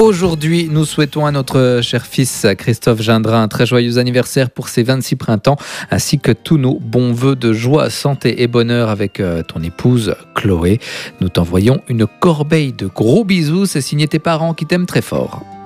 Aujourd'hui, nous souhaitons à notre cher fils Christophe Gindrin un très joyeux anniversaire pour ses 26 printemps, ainsi que tous nos bons vœux de joie, santé et bonheur avec ton épouse Chloé. Nous t'envoyons une corbeille de gros bisous, c'est signé tes parents qui t'aiment très fort.